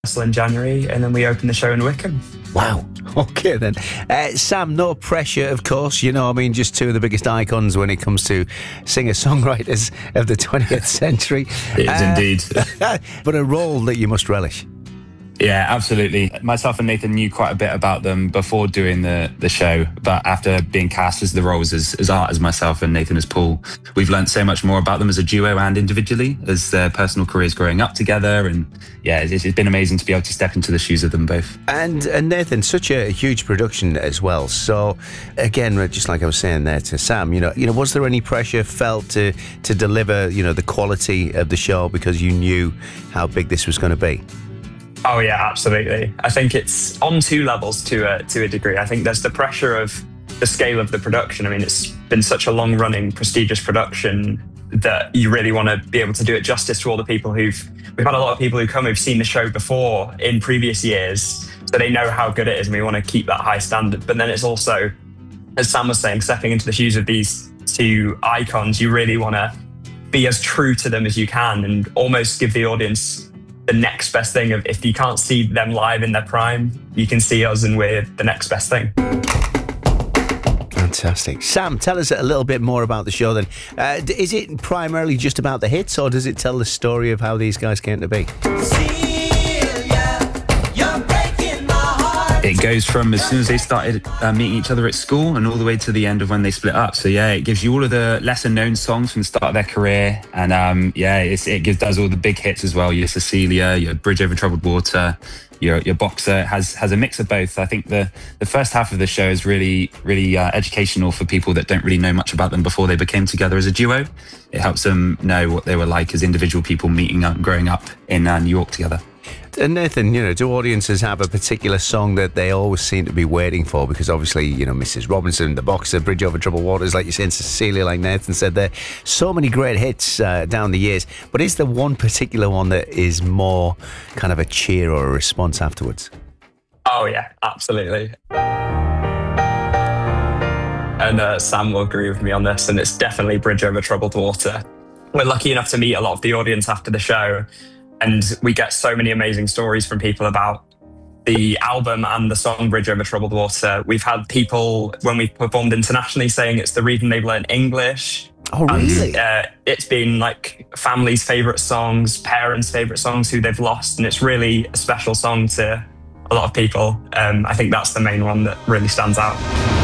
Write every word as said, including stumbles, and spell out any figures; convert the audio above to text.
in January, and then we opened the show in Wickham. Wow. Okay, then. Uh, Sam, no pressure, of course. You know, I mean, just two of the biggest icons when it comes to singer-songwriters of the twentieth century. It is uh, indeed. But a role that you must relish. Yeah, absolutely. Myself and Nathan knew quite a bit about them before doing the, the show, but after being cast as the roles as, as Art as myself and Nathan as Paul, we've learned so much more about them as a duo and individually as their personal careers growing up together. And yeah, it's, it's been amazing to be able to step into the shoes of them both. And, and Nathan, such a huge production as well. So again, just like I was saying there to Sam, you know, you know, was there any pressure felt to to deliver, you know, the quality of the show because you knew how big this was going to be? Oh yeah, absolutely. I think it's on two levels to a, to a degree. I think there's the pressure of the scale of the production. I mean, it's been such a long-running, prestigious production that you really want to be able to do it justice to all the people who've... We've had a lot of people who come who've seen the show before in previous years, so they know how good it is, and we want to keep that high standard. But then it's also, as Sam was saying, stepping into the shoes of these two icons, you really want to be as true to them as you can and almost give the audience the next best thing. Of if you can't see them live in their prime, you can see us and we're the next best thing. Fantastic. Sam, tell us a little bit more about the show then. Uh, is it primarily just about the hits, or does it tell the story of how these guys came to be? It goes from as soon as they started uh, meeting each other at school and all the way to the end of when they split up. So yeah, it gives you all of the lesser known songs from the start of their career. And um, yeah, it's, it gives, does all the big hits as well. Your Cecilia, your Bridge Over Troubled Water, your your Boxer. It has has a mix of both. I think the, the first half of the show is really, really uh, educational for people that don't really know much about them before they became together as a duo. It helps them know what they were like as individual people meeting up, growing up in uh, New York together. And Nathan, you know, do audiences have a particular song that they always seem to be waiting for? Because obviously, you know, Missus Robinson, The Boxer, Bridge Over Troubled Waters, like you said, Cecilia, like Nathan said there, so many great hits uh, down the years. But is there one particular one that is more kind of a cheer or a response afterwards? Oh yeah, absolutely. And uh, Sam will agree with me on this, and it's definitely Bridge Over Troubled Water. We're lucky enough to meet a lot of the audience after the show, and we get so many amazing stories from people about the album and the song Bridge Over Troubled Water. We've had people, when we've performed internationally, saying it's the reason they've learned English. Oh, really? And, uh, it's been like families' favourite songs, parents' favourite songs who they've lost, and it's really a special song to a lot of people. Um, I think that's the main one that really stands out.